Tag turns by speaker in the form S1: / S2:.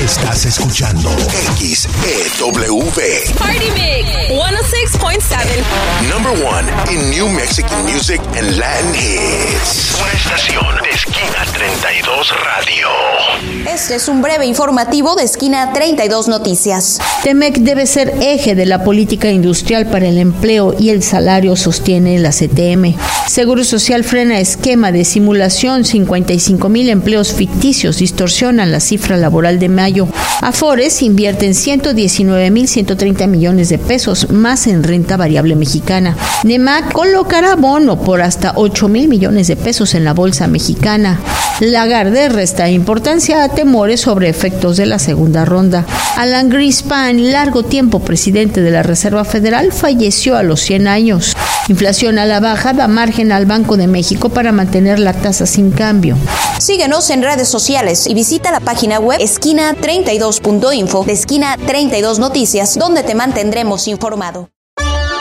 S1: Estás escuchando XEW.
S2: Party Mix 106.7.
S1: Number one in New Mexican music and Latin hits. Una estación de Esquina 32 Radio.
S3: Este es un breve informativo de Esquina 32 Noticias.
S4: TEMEC debe ser eje de la política industrial para el empleo y el salario, sostiene la CTM. Seguro Social frena esquema de simulación. 55,000 empleos ficticios distorsionan la cifra laboral de mayo. Afores invierten 119,130 millones de pesos más en renta variable mexicana. NEMAC colocará bono por hasta 8,000 millones de pesos en la bolsa mexicana. Lagarde resta importancia a temores sobre efectos de la segunda ronda. Alan Greenspan, largo tiempo presidente de la Reserva Federal, falleció a los 100 años. Inflación a la baja da margen al Banco de México para mantener la tasa sin cambio.
S3: Síguenos en redes sociales y visita la página web esquina32.info de Esquina 32 Noticias, donde te mantendremos informado.